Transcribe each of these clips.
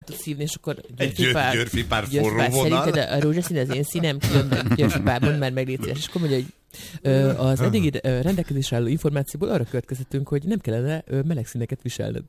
tudsz hívni, és akkor Györfi pár forró vonal. Szerinted a rózsaszín az én színem, különben Györfi pár, mondd már meg légy szíves. És akkor mondja, hogy az eddigi rendelkezésre álló információból arra következtetünk, hogy nem kellene meleg színeket viselned.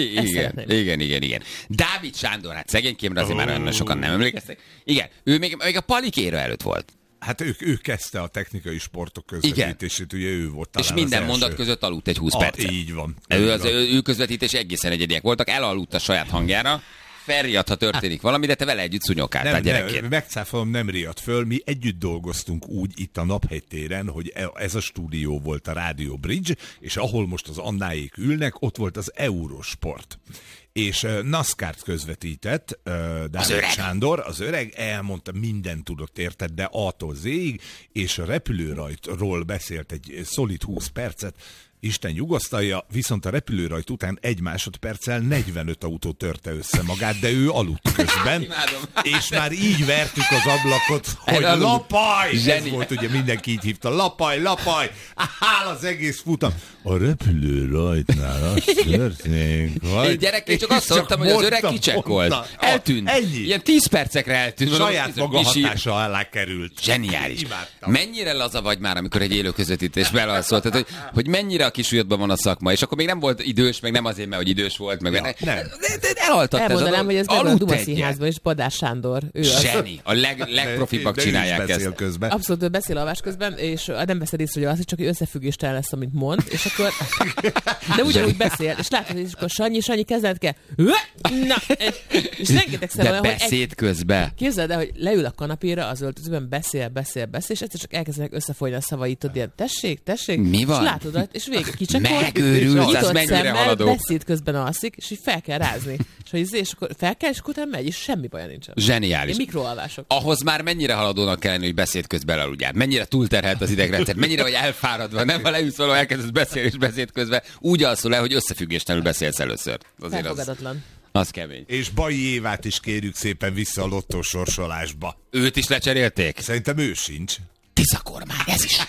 Igen. Dávid Sándor, hát szegénykémre azért már olyan sokan nem emlékeztek. Igen, ő még a Palikéra előtt volt. Hát ő kezdte a technikai sportok közvetítését, ugye ő volt talán. És minden mondat között aludt egy 20 percet. Így van. Ő közvetítés egészen egyediek voltak, elaludt a saját hangjára. Felriadt, ha történik valami, de te vele együtt szúnyogáltál gyerekként. Megcáfolom, nem riadt föl. Mi együtt dolgoztunk úgy itt a Naphegy téren, hogy ez a stúdió volt a Radio Bridge, és ahol most az Annáék ülnek, ott volt az Eurosport. És NASCAR-t közvetített Dávid Sándor, az öreg elmondta, mindent tudott, érted, de A-tól Z-ig, és a repülőrajtról beszélt egy szolid 20 percet, Isten nyugosztalja, viszont a repülőrajt után 1 másodperccel 45 autó törte össze magát, de ő aludt közben, és már így vertük az ablakot, hogy lapaj! Ez volt, ugye mindenki így hívta, lapaj! Áll az egész futam. A repülőrajtnál az történik, vagy... Én gyerekként csak azt mondtam, hogy az öreg kicsekkolt. Eltűnt. Ennyi. Ilyen 10 percekre eltűnt. Saját maga hatása alá került. Zseniális. Mennyire laza vagy már, amikor egy élő közvetítés belalszolt? Tehát, hogy mennyire a kisúlyodban van a szakma, és akkor még nem volt idős, meg nem azért, mert hogy idős volt, meg nem. Elaltatta. Elmondanám, hogy ez nem a Duma Színházban, és Badás Sándor. Zseni. A legprofibbak csinálják ezt. Közben. Abszolút, ő beszél alvás közben, és nem veszed észre, hogy az, hogy csak összefüggéstelen lesz, amit mond, és akkor de ugyanúgy beszél, és látod, hogy akkor Sanyi, kezdened kell. Na, és rengetegszer olyan, hogy beszéd közben. Képzeld el, hogy leül a kanapéra, az öltözőben beszél, és egyszer csak elkezdenek összefolyni a szavaitod, ilyen tessék, mi van? És látod, és végig kicsekol, megőrült, az mennyire haladó. Beszéd közben alszik, és így fel kell rázni. És akkor fel kell, és utána megy, és semmi baja nincsen. Zseniális. Mikroalvások. Ahhoz már mennyire haladónak kell lenni, hogy beszéd közben aludjál. Mennyire túlterhelt az idegrendszer, mennyire vagy elfáradva, nem? Ha leülsz valahol, elkezdesz beszélni és beszéd közben, úgy alszol el, hogy összefüggéstelenül beszélsz először. Elfogadatlan. Az kemény. És Baji Évát is kérjük szépen vissza a lottósorsolásba. Őt is lecserélték? Szerintem ő sincs. Tisza kormány, ez is.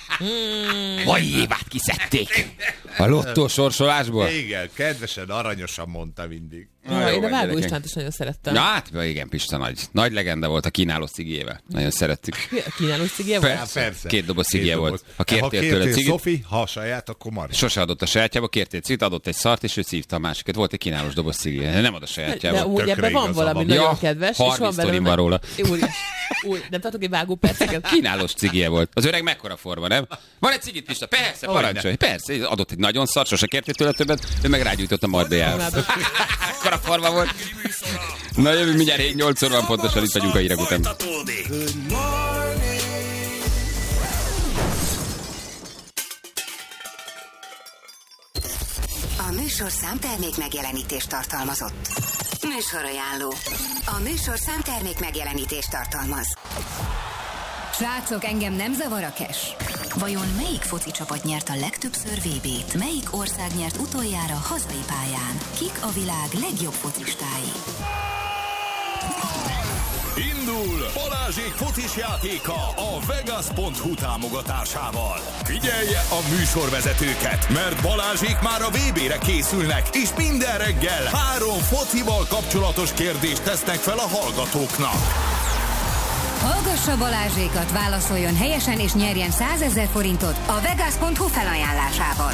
Baji Évát kiszedték. A lottósorsolásból? Igen, kedvesen, aranyosan mondta mindig. Én a Vágó Istvánt is nagyon szerettem. Na hát, igen, Pista nagy legenda volt a kínálós cigijével. Nagyon szerettük. A kínálós cigije volt? Persze. 2 doboz cigije volt. Ha kértél Szofi, ha a saját, akkor Mari. Sose adott a sajátjába, kértél cigit, adott egy szart, és ő szívta a másikat. Volt egy kínálós doboz cigije. Nem ad a sajátjába. De úgy ebben van valami nagyon kedves. 30 sztorim van róla. Új, nem tartok egy vágó perceket. Kínálós cigije volt. Az öreg mekkora forma, nem? Van egy cigit, Pista? Persze, parancsolj. Persze, adott egy nagyon szart, sose kértél tőle többet, ő meg rágyújtott a mardéjára. Akkora forma volt. Na jövünk mindjárt 8-szor van pontosan, itt vagyunk a hírek után. A műsorszám termék megjelenítést tartalmazott. Műsorajánló. A műsorszám termék megjelenítést tartalmaz. Srácok, engem nem zavar a cash. Vajon melyik foci csapat nyert a legtöbbször VB-t? Melyik ország nyert utoljára hazai pályán? Kik a világ legjobb focistái? Indul Balázsék focis játéka a Vegas.hu támogatásával. Figyelje a műsorvezetőket, mert Balázsék már a VB-re készülnek, és minden reggel 3 focival kapcsolatos kérdést tesznek fel a hallgatóknak. Hallgassa Balázsékat, válaszoljon helyesen és nyerjen 100 000 forintot a Vegas.hu felajánlásával.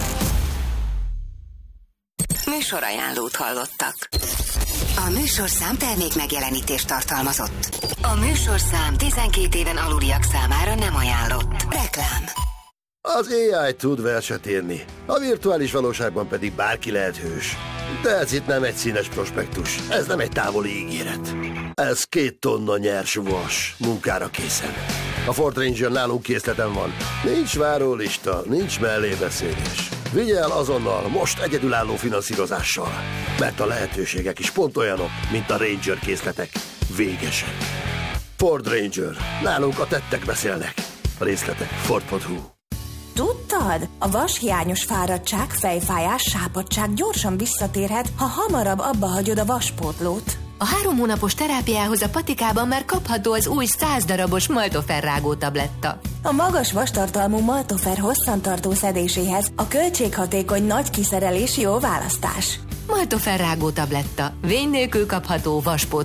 Műsorajánlót hallottak. A műsorszám termék megjelenítést tartalmazott. A műsorszám 12 éven aluliak számára nem ajánlott. Reklám. Az AI tud verset írni, a virtuális valóságban pedig bárki lehet hős. De ez itt nem egy színes prospektus, ez nem egy távoli ígéret. Ez 2 tonna nyers vas, munkára készen. A Ford Ranger nálunk készleten van. Nincs várólista, nincs mellébeszélés. Vigye el azonnal, most egyedülálló finanszírozással. Mert a lehetőségek is pont olyanok, mint a Ranger készletek. Végesek. Ford Ranger. Nálunk a tettek beszélnek. A részletek Ford.hu. Tudtad? A vashiányos fáradtság, fejfájás, sápadtság gyorsan visszatérhet, ha hamarabb abba hagyod a vaspótlót. A 3 hónapos terápiához a patikában már kapható az új 100 darabos Maltofer rágó tabletta. A magas vastartalmú Maltofer hosszantartó szedéséhez a költséghatékony nagy kiszerelés jó választás. Maltofer rágó tabletta. Vény nélkül kapható vaspót